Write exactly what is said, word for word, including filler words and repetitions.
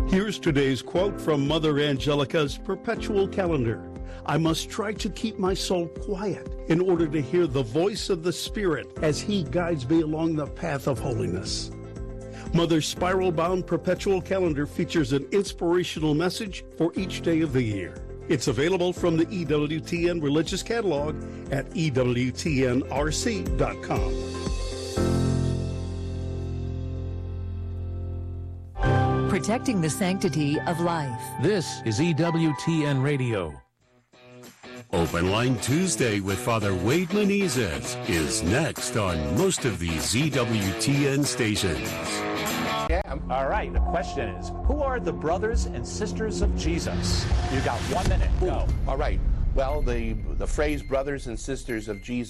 Here's today's quote from Mother Angelica's perpetual calendar. I must try to keep my soul quiet in order to hear the voice of the Spirit as He guides me along the path of holiness. Mother's spiral-bound perpetual calendar features an inspirational message for each day of the year. It's available from the E W T N Religious Catalog at E W T N R C dot com. Protecting the sanctity of life. This is E W T N Radio. Open Line Tuesday with Father Wade Menezes is next on most of these E W T N stations. Yeah. All right, the question is, who are the brothers and sisters of Jesus? You got one minute, go. All right. Well, the, the phrase brothers and sisters of Jesus